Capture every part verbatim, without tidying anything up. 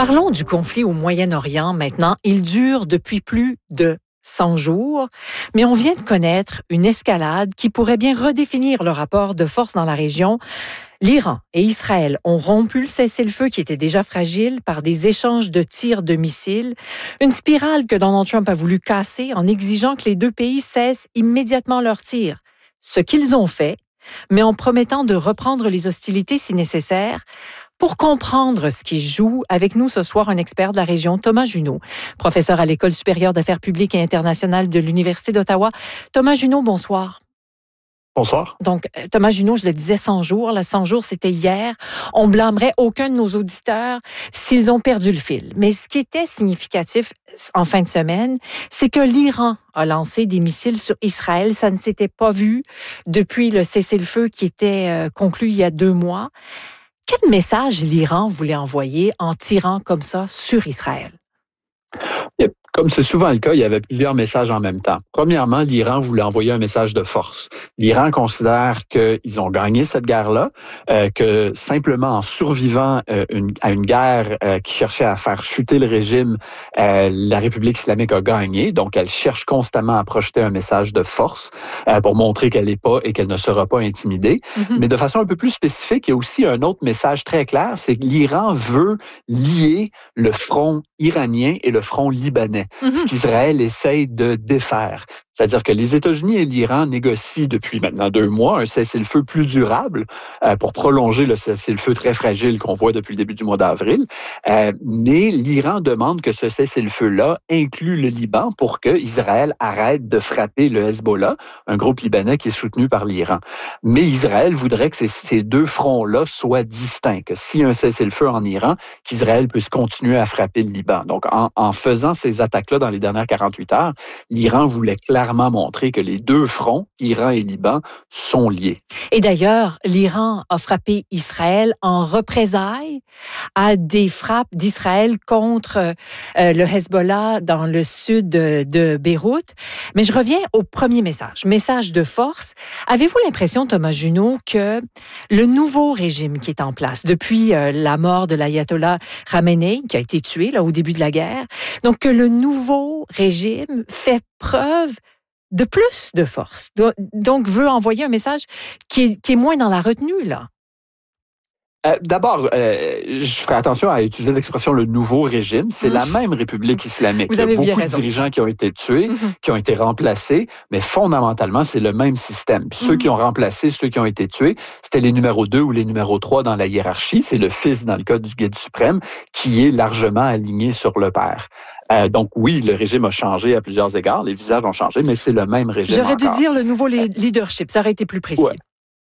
Parlons du conflit au Moyen-Orient maintenant. Il dure depuis plus de cent jours, mais on vient de connaître une escalade qui pourrait bien redéfinir le rapport de force dans la région. L'Iran et Israël ont rompu le cessez-le-feu qui était déjà fragile par des échanges de tirs de missiles, une spirale que Donald Trump a voulu casser en exigeant que les deux pays cessent immédiatement leurs tirs. Ce qu'ils ont fait, mais en promettant de reprendre les hostilités si nécessaire. Pour comprendre ce qui se joue, avec nous ce soir un expert de la région, Thomas Junot, professeur à l'École supérieure d'affaires publiques et internationales de l'Université d'Ottawa. Thomas Junot, bonsoir. Bonsoir. Donc, Thomas Junot, je le disais, cent jours. Là, cent jours, c'était hier. On blâmerait aucun de nos auditeurs s'ils ont perdu le fil. Mais ce qui était significatif en fin de semaine, c'est que l'Iran a lancé des missiles sur Israël. Ça ne s'était pas vu depuis le cessez-le-feu qui était conclu il y a deux mois. Quel message l'Iran voulait envoyer en tirant comme ça sur Israël? Comme c'est souvent le cas, il y avait plusieurs messages en même temps. Premièrement, l'Iran voulait envoyer un message de force. L'Iran considère qu'ils ont gagné cette guerre-là, euh, que simplement en survivant euh, une, à une guerre euh, qui cherchait à faire chuter le régime, euh, la République islamique a gagné. Donc, elle cherche constamment à projeter un message de force euh, pour montrer qu'elle n'est pas et qu'elle ne sera pas intimidée. Mm-hmm. Mais de façon un peu plus spécifique, il y a aussi un autre message très clair, c'est que l'Iran veut lier le front iranien et le front libanais. Mm-hmm. Ce qu'Israël essaye de défaire. C'est-à-dire que les États-Unis et l'Iran négocient depuis maintenant deux mois un cessez-le-feu plus durable euh, pour prolonger le cessez-le-feu très fragile qu'on voit depuis le début du mois d'avril. Euh, mais l'Iran demande que ce cessez-le-feu-là inclue le Liban pour que Israël arrête de frapper le Hezbollah, un groupe libanais qui est soutenu par l'Iran. Mais Israël voudrait que ces, ces deux fronts-là soient distincts, que s'il y a un cessez-le-feu en Iran, qu'Israël puisse continuer à frapper le Liban. Donc, en, en faisant ces attaques-là dans les dernières quarante-huit heures, l'Iran voulait clairement montrer que les deux fronts, Iran et Liban, sont liés. Et d'ailleurs, l'Iran a frappé Israël en représailles à des frappes d'Israël contre euh, le Hezbollah dans le sud de, de Beyrouth. Mais je reviens au premier message, message de force. Avez-vous l'impression, Thomas Junot, que le nouveau régime qui est en place depuis euh, la mort de l'ayatollah Khamenei, qui a été tué là, au début de la guerre, donc que le nouveau régime fait preuve de plus de force, donc veut envoyer un message qui est, qui est moins dans la retenue, là? Euh, d'abord, euh, je ferai attention à utiliser l'expression le nouveau régime. C'est mmh. la même République islamique. Vous avez Il y a beaucoup bien de raison. dirigeants qui ont été tués, mmh. qui ont été remplacés, mais fondamentalement, c'est le même système. Puis mmh. ceux qui ont remplacé, ceux qui ont été tués, c'était les numéros deux ou les numéros trois dans la hiérarchie. C'est le fils, dans le cas du guide suprême, qui est largement aligné sur le père. Euh, donc oui, le régime a changé à plusieurs égards, les visages ont changé, mais c'est le même régime. J'aurais encore. dû dire le nouveau leadership, ça aurait été plus précis. Ouais.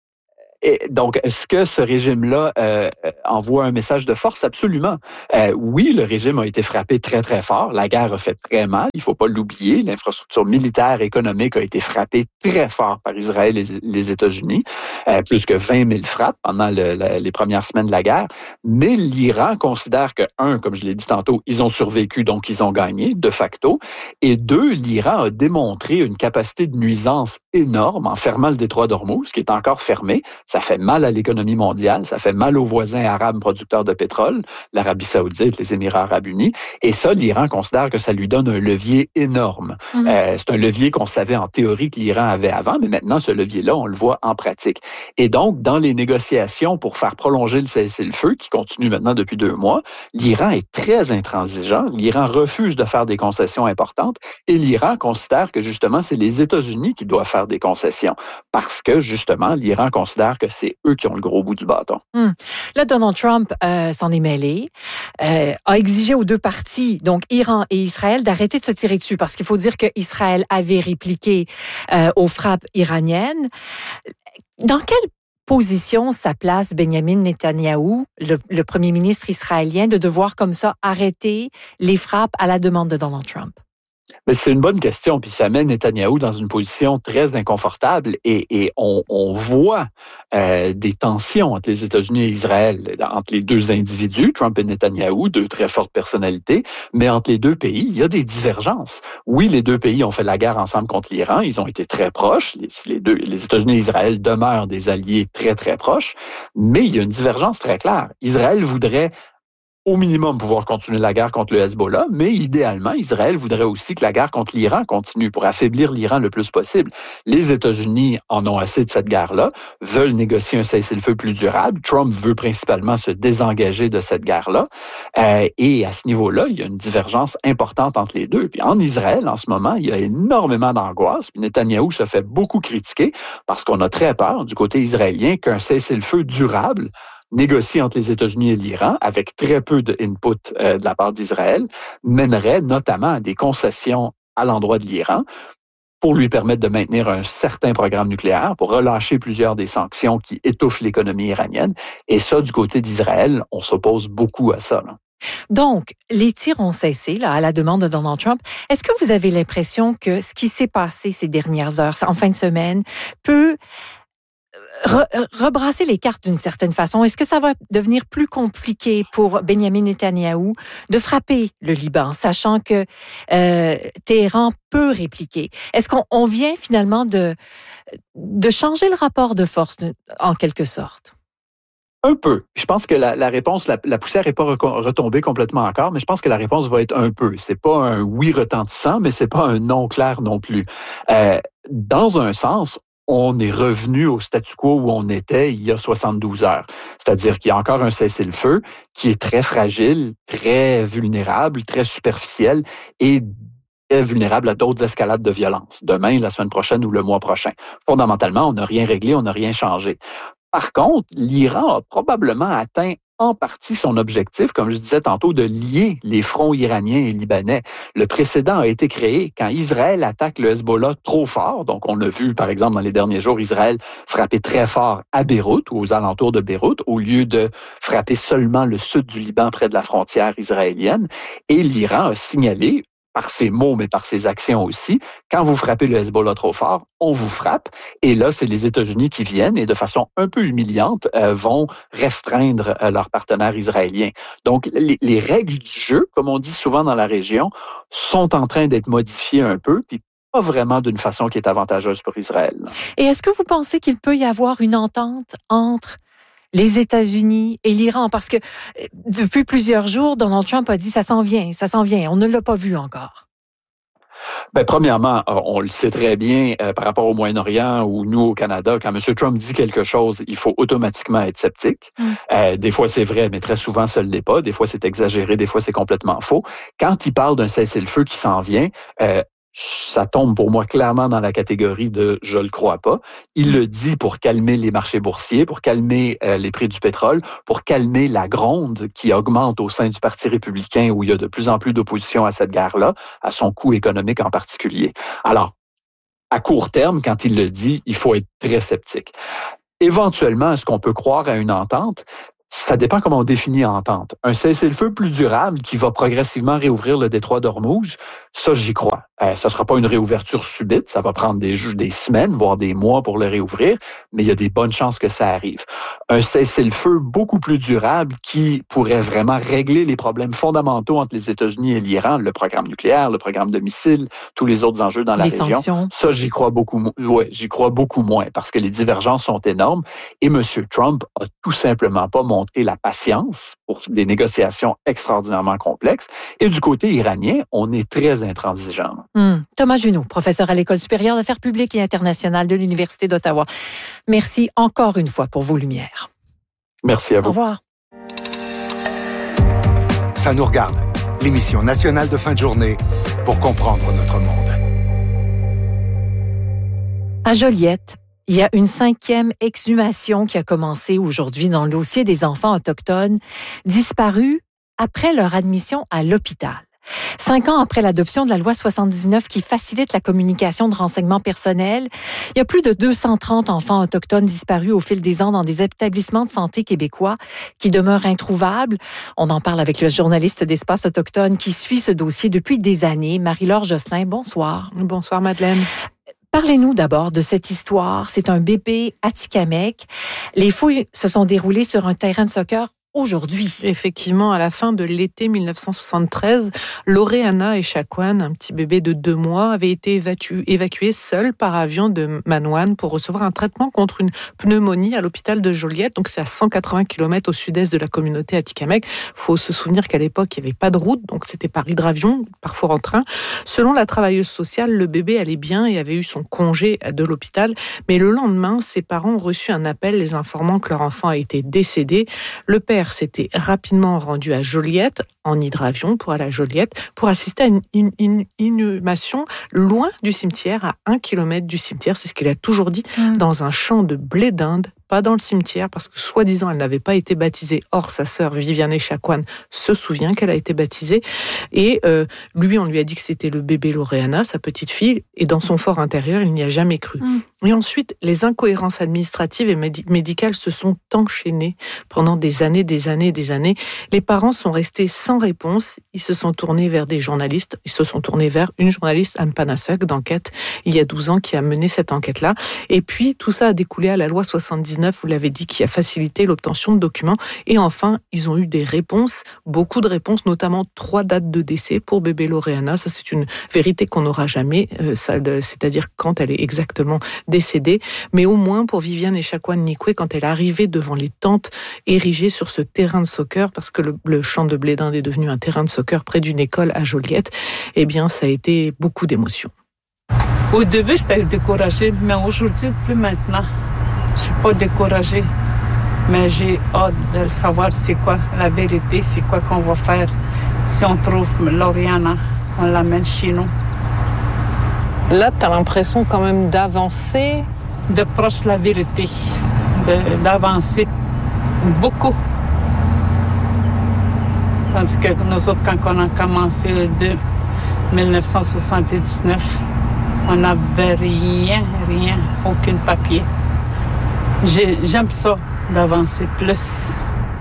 Et donc, est-ce que ce régime-là euh, envoie un message de force? Absolument. Euh, oui, le régime a été frappé très, très fort. La guerre a fait très mal. Il ne faut pas l'oublier. L'infrastructure militaire et économique a été frappée très fort par Israël et les États-Unis. Euh, plus que vingt mille frappes pendant le, la, les premières semaines de la guerre. Mais l'Iran considère que, un, comme je l'ai dit tantôt, ils ont survécu, donc ils ont gagné, de facto. Et deux, l'Iran a démontré une capacité de nuisance énorme en fermant le détroit d'Ormuz, qui est encore fermé. Ça fait mal à l'économie mondiale, ça fait mal aux voisins arabes producteurs de pétrole, l'Arabie saoudite, les Émirats arabes unis. Et ça, l'Iran considère que ça lui donne un levier énorme. Mmh. Euh, c'est un levier qu'on savait en théorie que l'Iran avait avant, mais maintenant, ce levier-là, on le voit en pratique. Et donc, dans les négociations pour faire prolonger le cessez-le-feu, qui continue maintenant depuis deux mois, l'Iran est très intransigeant. L'Iran refuse de faire des concessions importantes et l'Iran considère que, justement, c'est les États-Unis qui doivent faire des concessions parce que, justement, l'Iran considère que c'est eux qui ont le gros bout du bâton. Hum. Là, Donald Trump euh, s'en est mêlé, euh, a exigé aux deux parties, donc Iran et Israël, d'arrêter de se tirer dessus parce qu'il faut dire qu'Israël avait répliqué euh, aux frappes iraniennes. Dans quelle position ça place Benjamin Netanyahou, le, le premier ministre israélien, de devoir comme ça arrêter les frappes à la demande de Donald Trump? Mais c'est une bonne question, puis ça met Netanyahou dans une position très inconfortable et, et on, on voit euh, des tensions entre les États-Unis et Israël, entre les deux individus, Trump et Netanyahou, deux très fortes personnalités, mais entre les deux pays, il y a des divergences. Oui, les deux pays ont fait la guerre ensemble contre l'Iran, ils ont été très proches, les, les, deux, les États-Unis et Israël demeurent des alliés très, très proches, mais il y a une divergence très claire. Israël voudrait au minimum pouvoir continuer la guerre contre le Hezbollah, mais idéalement, Israël voudrait aussi que la guerre contre l'Iran continue pour affaiblir l'Iran le plus possible. Les États-Unis en ont assez de cette guerre-là, veulent négocier un cessez-le-feu plus durable. Trump veut principalement se désengager de cette guerre-là. Euh, et à ce niveau-là, il y a une divergence importante entre les deux. Puis en Israël, en ce moment, il y a énormément d'angoisse. Puis Netanyahou se fait beaucoup critiquer parce qu'on a très peur du côté israélien qu'un cessez-le-feu durable négocié entre les États-Unis et l'Iran, avec très peu de input euh, de la part d'Israël, mènerait notamment à des concessions à l'endroit de l'Iran pour lui permettre de maintenir un certain programme nucléaire, pour relâcher plusieurs des sanctions qui étouffent l'économie iranienne. Et ça, du côté d'Israël, on s'oppose beaucoup à ça, là. Donc, les tirs ont cessé là, à la demande de Donald Trump. Est-ce que vous avez l'impression que ce qui s'est passé ces dernières heures, en fin de semaine, peut Re, rebrasser les cartes d'une certaine façon? Est-ce que ça va devenir plus compliqué pour Benjamin Netanyahou de frapper le Liban, sachant que euh, Téhéran peut répliquer? Est-ce qu'on on vient finalement de, de changer le rapport de force de, en quelque sorte? Un peu. Je pense que la, la réponse, la, la poussière n'est pas retombée complètement encore, mais je pense que la réponse va être un peu. C'est pas un oui retentissant, mais c'est pas un non clair non plus. Euh, dans un sens, on est revenu au statu quo où on était il y a soixante-douze heures. C'est-à-dire qu'il y a encore un cessez-le-feu qui est très fragile, très vulnérable, très superficiel et très vulnérable à d'autres escalades de violence, demain, la semaine prochaine ou le mois prochain. Fondamentalement, on n'a rien réglé, on n'a rien changé. Par contre, l'Iran a probablement atteint en partie son objectif, comme je disais tantôt, de lier les fronts iraniens et libanais. Le précédent a été créé quand Israël attaque le Hezbollah trop fort. Donc, on a vu, par exemple, dans les derniers jours, Israël frapper très fort à Beyrouth ou aux alentours de Beyrouth, au lieu de frapper seulement le sud du Liban près de la frontière israélienne. Et l'Iran a signalé, par ses mots, mais par ses actions aussi, quand vous frappez le Hezbollah trop fort, on vous frappe. Et là, c'est les États-Unis qui viennent et de façon un peu humiliante euh, vont restreindre euh, leurs partenaires israéliens. Donc, les, les règles du jeu, comme on dit souvent dans la région, sont en train d'être modifiées un peu, puis pas vraiment d'une façon qui est avantageuse pour Israël. Et est-ce que vous pensez qu'il peut y avoir une entente entre les États-Unis et l'Iran? Parce que depuis plusieurs jours, Donald Trump a dit « ça s'en vient, ça s'en vient ». On ne l'a pas vu encore. Ben, premièrement, on le sait très bien euh, par rapport au Moyen-Orient ou nous au Canada, quand M. Trump dit quelque chose, il faut automatiquement être sceptique. Mm. Euh, des fois, c'est vrai, mais très souvent, ça ne l'est pas. Des fois, c'est exagéré, des fois, c'est complètement faux. Quand il parle d'un cessez-le-feu qui s'en vient, euh, ça tombe pour moi clairement dans la catégorie de « je le crois pas ». Il le dit pour calmer les marchés boursiers, pour calmer euh, les prix du pétrole, pour calmer la gronde qui augmente au sein du Parti républicain où il y a de plus en plus d'opposition à cette guerre-là, à son coût économique en particulier. Alors, à court terme, quand il le dit, il faut être très sceptique. Éventuellement, est-ce qu'on peut croire à une entente? Ça dépend comment on définit entente. Un cessez-le-feu plus durable qui va progressivement réouvrir le détroit d'Ormuz, ça, j'y crois. Euh, ça ne sera pas une réouverture subite, ça va prendre des, des semaines, voire des mois pour le réouvrir, mais il y a des bonnes chances que ça arrive. Un cessez-le-feu beaucoup plus durable qui pourrait vraiment régler les problèmes fondamentaux entre les États-Unis et l'Iran, le programme nucléaire, le programme de missiles, tous les autres enjeux dans la les région. Sanctions. Ça, j'y crois beaucoup, ouais, j'y crois beaucoup moins parce que les divergences sont énormes et M. Trump a tout simplement pas montré la patience pour des négociations extraordinairement complexes. Et du côté iranien, on est très intransigeant. Hum. Thomas Junot, professeur à l'École supérieure d'affaires publiques et internationales de l'Université d'Ottawa. Merci encore une fois pour vos lumières. Merci à vous. Au revoir. Ça nous regarde, l'émission nationale de fin de journée pour comprendre notre monde. À Joliette, il y a une cinquième exhumation qui a commencé aujourd'hui dans le dossier des enfants autochtones disparus après leur admission à l'hôpital. Cinq ans après l'adoption de la loi soixante-dix-neuf qui facilite la communication de renseignements personnels, il y a plus de deux cent trente enfants autochtones disparus au fil des ans dans des établissements de santé québécois qui demeurent introuvables. On en parle avec le journaliste d'Espace autochtone qui suit ce dossier depuis des années, Marie-Laure Josselin. Bonsoir. Bonsoir, Madeleine. Parlez-nous d'abord de cette histoire. C'est un bébé atikamekw. Les fouilles se sont déroulées sur un terrain de soccer aujourd'hui. Effectivement, à la fin de l'été dix-neuf cent soixante-treize, Loreana Echaquan, un petit bébé de deux mois, avait été évacué, évacué seul par avion de Manoan pour recevoir un traitement contre une pneumonie à l'hôpital de Joliette. Donc c'est à cent quatre-vingts kilomètres au sud-est de la communauté Atikamekw. Il faut se souvenir qu'à l'époque, il n'y avait pas de route, donc c'était par hydravion, parfois en train. Selon la travailleuse sociale, le bébé allait bien et avait eu son congé de l'hôpital. Mais le lendemain, ses parents ont reçu un appel les informant que leur enfant a été décédé. Le père s'était rapidement rendu à Joliette, en hydravion pour aller à Joliette, pour assister à une, une, une inhumation loin du cimetière, à un kilomètre du cimetière. C'est ce qu'il a toujours dit, mmh. dans un champ de blé d'Inde, pas dans le cimetière, parce que soi-disant, elle n'avait pas été baptisée. Or, sa sœur Viviane Echaquan se souvient qu'elle a été baptisée. Et euh, lui, on lui a dit que c'était le bébé Loreana, sa petite fille, et dans son fort intérieur, il n'y a jamais cru. Mmh. Et ensuite, les incohérences administratives et médi- médicales se sont enchaînées pendant des années, des années, des années. Les parents sont restés sans réponse. Ils se sont tournés vers des journalistes. Ils se sont tournés vers une journaliste, Anne Panasek, d'enquête, il y a douze ans, qui a mené cette enquête-là. Et puis, tout ça a découlé à la loi soixante-dix-neuf, vous l'avez dit, qui a facilité l'obtention de documents. Et enfin, ils ont eu des réponses, beaucoup de réponses, notamment trois dates de décès pour bébé Loreana. Ça, c'est une vérité qu'on n'aura jamais, euh, ça, c'est-à-dire quand elle est exactement décédée. Mais au moins, pour Viviane Echaquan Nikwe, quand elle est arrivée devant les tentes érigées sur ce terrain de soccer, parce que le, le champ de blé d'Inde est devenu un terrain de soccer près d'une école à Joliette, eh bien, ça a été beaucoup d'émotions. Au début, j'étais découragée, mais aujourd'hui, plus maintenant. Je suis pas découragée, mais j'ai hâte de savoir c'est quoi la vérité, c'est quoi qu'on va faire. Si on trouve Loreana, on l'amène chez nous. Là, tu as l'impression quand même d'avancer. De proche la vérité, de, d'avancer beaucoup. Parce que nous autres, quand on a commencé de dix-neuf cent soixante-dix-neuf, on n'avait rien, rien, aucun papier. J'ai, j'aime ça, d'avancer plus.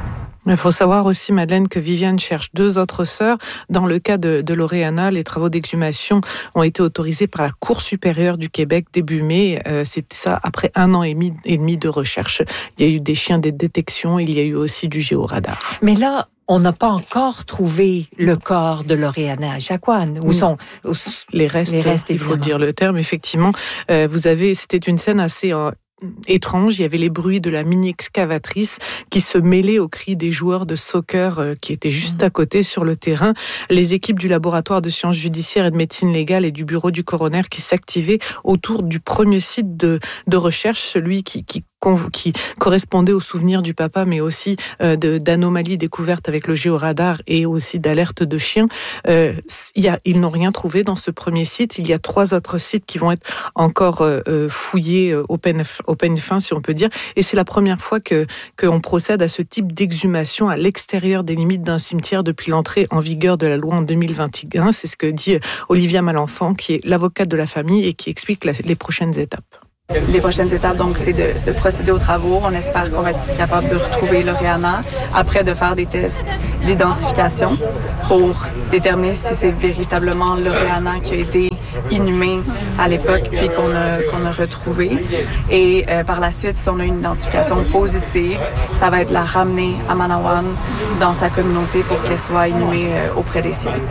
Il faut savoir aussi, Madeleine, que Viviane cherche deux autres sœurs. Dans le cas de, de Loreana, les travaux d'exhumation ont été autorisés par la Cour supérieure du Québec début mai. Euh, c'est ça après un an et demi, et demi de recherche. Il y a eu des chiens de détection, il y a eu aussi du géoradar. Mais là, on n'a pas encore trouvé le corps de Loreana Echaquan. Où sont où, les restes, les restes il faut dire le terme, effectivement. Euh, vous avez, c'était une scène assez... Euh, étrange, il y avait les bruits de la mini-excavatrice qui se mêlaient aux cris des joueurs de soccer euh, qui étaient juste à côté sur le terrain. Les équipes du laboratoire de sciences judiciaires et de médecine légale et du bureau du coroner qui s'activaient autour du premier site de, de recherche, celui qui, qui qui correspondait aux souvenirs du papa, mais aussi euh, de, d'anomalies découvertes avec le géoradar et aussi d'alertes de chiens. Euh, il y a, ils n'ont rien trouvé dans ce premier site. Il y a trois autres sites qui vont être encore euh, fouillés au peine, au peine fin, si on peut dire. Et c'est la première fois que qu'on procède à ce type d'exhumation à l'extérieur des limites d'un cimetière depuis l'entrée en vigueur de la loi en deux mille vingt et un. C'est ce que dit Olivia Malenfant, qui est l'avocate de la famille et qui explique la, les prochaines étapes. Les prochaines étapes, donc, c'est de, de procéder aux travaux. On espère qu'on va être capable de retrouver Loreana, après de faire des tests d'identification pour déterminer si c'est véritablement Loreana qui a été inhumée à l'époque puis qu'on a, qu'on a retrouvé. Et euh, par la suite, si on a une identification positive, ça va être la ramener à Manawan dans sa communauté pour qu'elle soit inhumée euh, auprès des siens.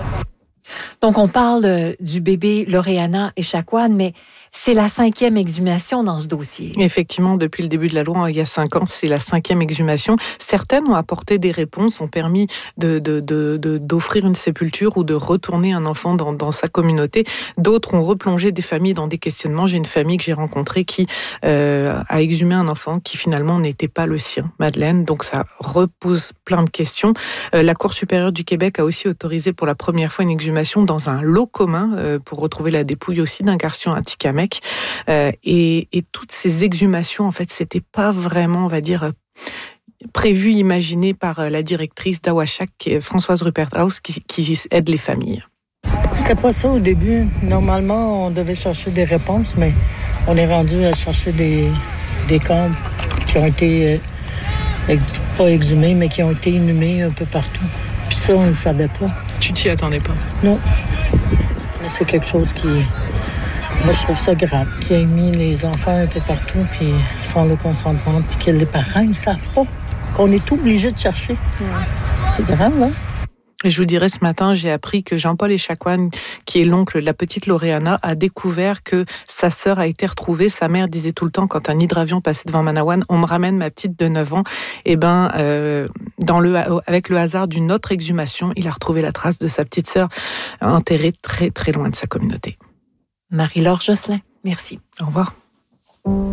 Donc, on parle euh, du bébé Loreana Echaquan, mais c'est la cinquième exhumation dans ce dossier. Effectivement, depuis le début de la loi, il y a cinq ans, c'est la cinquième exhumation. Certaines ont apporté des réponses, ont permis de, de, de, de, d'offrir une sépulture ou de retourner un enfant dans, dans sa communauté. D'autres ont replongé des familles dans des questionnements. J'ai une famille que j'ai rencontrée qui euh, a exhumé un enfant qui finalement n'était pas le sien, Madeleine. Donc ça repose plein de questions. Euh, la Cour supérieure du Québec a aussi autorisé pour la première fois une exhumation dans un lot commun euh, pour retrouver la dépouille aussi d'un garçon à Atikamekw. Euh, et, et toutes ces exhumations, en fait, c'était pas vraiment, on va dire, prévu, imaginé par la directrice d'Awashak, Françoise Rupert-House, qui, qui aide les familles. C'était pas ça au début. Normalement, on devait chercher des réponses, mais on est rendu à chercher des, des corps qui ont été, euh, pas exhumés, mais qui ont été inhumés un peu partout. Puis ça, on ne le savait pas. Tu t'y attendais pas? Non. Mais c'est quelque chose qui... Moi, je trouve ça grave qu'il ait mis les enfants un peu partout, puis sans le consentement, puis que les parents, ils savent pas On est obligé de chercher. C'est grave, hein? Et je vous dirais, ce matin, j'ai appris que Jean-Paul Echaquan, qui est l'oncle de la petite Lauréana, a découvert que sa sœur a été retrouvée. Sa mère disait tout le temps, quand un hydravion passait devant Manawan, on me ramène ma petite de neuf ans. Et ben, euh, dans le, avec le hasard d'une autre exhumation, il a retrouvé la trace de sa petite sœur enterrée très, très loin de sa communauté. Marie-Laure Josselin, merci. Au revoir.